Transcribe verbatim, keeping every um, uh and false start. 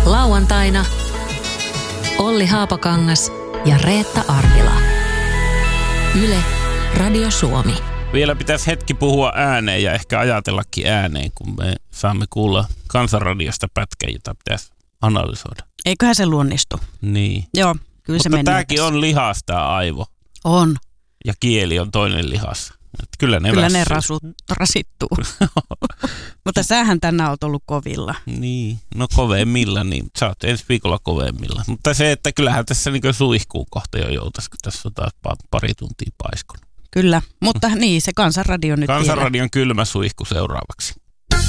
Lauantaina Olli Haapakangas ja Reetta Arvila. Yle, Radio Suomi. Vielä pitäisi hetki puhua ääneen ja ehkä ajatellakin ääneen, kun me saamme kuulla Kansanradiosta pätkän, jota pitäisi analysoida. Eiköhän se luonnistu. Niin. Joo, kyllä se menee. Mutta tämäkin tässä. on lihas, tämä aivo. On. Ja kieli on toinen lihas. Että kyllä ne, kyllä ne rasu, rasittuu. Mutta sähän tänään olet ollut kovilla. Niin, no kovemmilla, niin sä oot ensi viikolla kovemmilla. Mutta se, että kyllähän tässä niin suihkuun kohta jo joutaisi, kun tässä on taas pari tuntia paiskunut. Kyllä, mutta niin, se Kansanradio nyt Kansanradion kylmä suihku seuraavaksi.